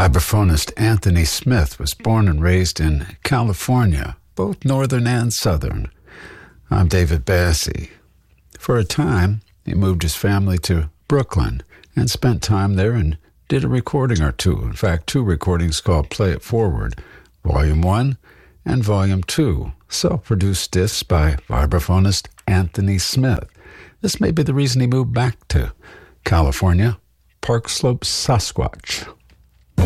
Vibraphonist Anthony Smith was born and raised in California, both northern and southern. I'm David Bassie. For a time, he moved his family to Brooklyn and spent time there and did a recording or two. In fact, 2 recordings called Play It Forward, Volume 1 and Volume 2, self-produced discs by vibraphonist Anthony Smith. This may be the reason he moved back to California, Park Slope Sasquatch.